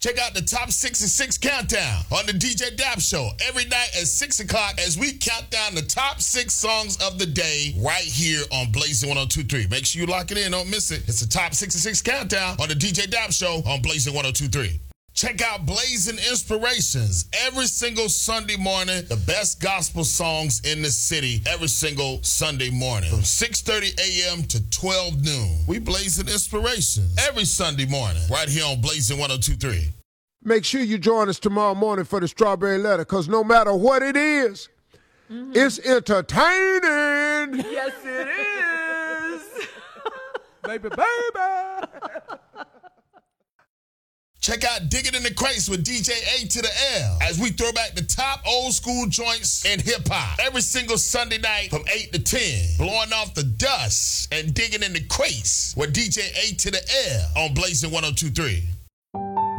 Check out the Top 66 Countdown on the DJ Dap Show every night at 6 o'clock as we count down the top 6 songs of the day right here on Blazing 102.3. Make sure you lock it in. Don't miss it. It's the Top 66 Countdown on the DJ Dap Show on Blazing 102.3. Check out Blazing Inspirations every single Sunday morning. The best gospel songs in the city every single Sunday morning from 6:30 a.m. to 12 noon. We Blazing Inspirations every Sunday morning right here on Blazing 102.3. Make sure you join us tomorrow morning for the Strawberry Letter, because no matter what it is, it's entertaining. Yes, it is. Baby. Check out Digging in the Crates with DJ A to the L as we throw back the top old school joints in hip-hop every single Sunday night from 8 to 10. Blowing off the dust and digging in the crates with DJ A to the L on Blazing 102.3.